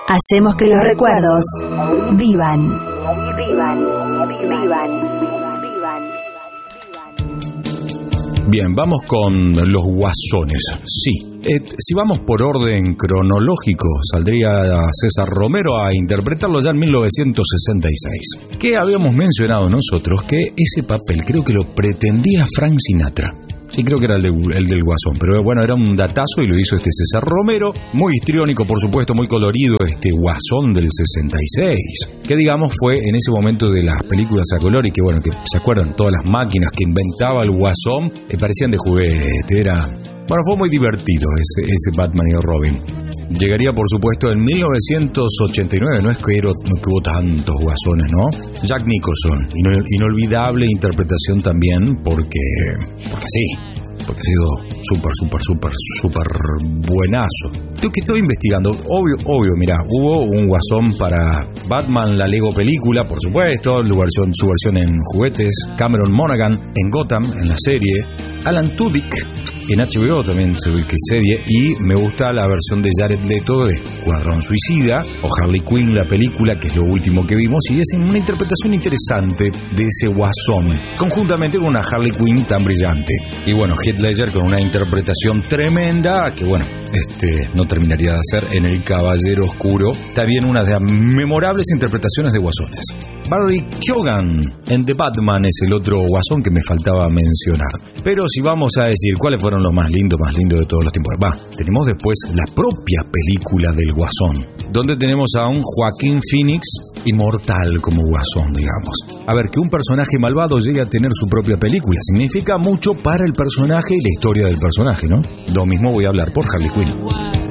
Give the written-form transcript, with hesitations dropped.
Hacemos que los recuerdos vivan. Bien, vamos con los guasones. Sí, si vamos por orden cronológico, saldría César Romero a interpretarlo ya en 1966. Que habíamos mencionado nosotros que ese papel creo que lo pretendía Frank Sinatra. Sí, creo que era el del Guasón, pero bueno, era un datazo y lo hizo César Romero, muy histriónico, por supuesto, muy colorido, Guasón del 66, que digamos fue en ese momento de las películas a color y que bueno, que se acuerdan, todas las máquinas que inventaba el Guasón parecían de juguete, bueno, fue muy divertido ese Batman y Robin. Llegaría, por supuesto, en 1989, no es que hubo tantos guasones, ¿no? Jack Nicholson, inolvidable interpretación también, porque ha sido súper buenazo. Tengo que estoy investigando, obvio, mira, hubo un guasón para Batman, la Lego película, por supuesto, su versión en juguetes, Cameron Monaghan en Gotham, en la serie, Alan Tudyk en HBO también serie, y me gusta la versión de Jared Leto de Escuadrón Suicida, o Harley Quinn, la película, que es lo último que vimos, y es una interpretación interesante de ese guasón, conjuntamente con una Harley Quinn tan brillante. Y bueno, Heath Ledger con una interpretación tremenda, que bueno, no terminaría de hacer en El Caballero Oscuro, también una de las memorables interpretaciones de guasones. Barry Keoghan en The Batman es el otro guasón que me faltaba mencionar. Pero si vamos a decir cuáles fueron los más lindos de todos los tiempos, tenemos después la propia película del Guasón, donde tenemos a un Joaquín Phoenix inmortal como Guasón, digamos. A ver, que un personaje malvado llegue a tener su propia película significa mucho para el personaje y la historia del personaje, ¿no? Lo mismo voy a hablar por Harley Quinn.